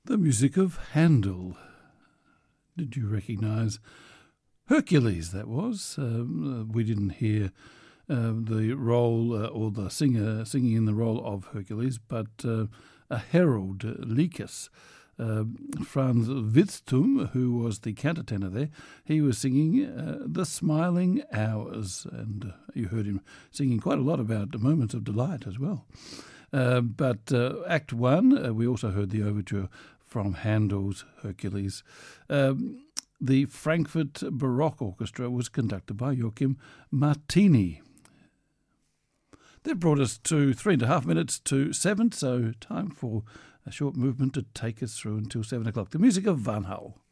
The music of Handel. Did you recognise Hercules? That was. We didn't hear the role or the singer singing in the role of Hercules, but a herald, Lycus. Franz Witztum, who was the countertenor there, he was singing The Smiling Hours, and you heard him singing quite a lot about the moments of delight as well. But Act 1, we also heard the overture from Handel's Hercules. The Frankfurt Baroque Orchestra was conducted by Joachim Martini. That brought us to 3.5 minutes to 7, so time for a short movement to take us through until 7 o'clock. The music of Van Hal.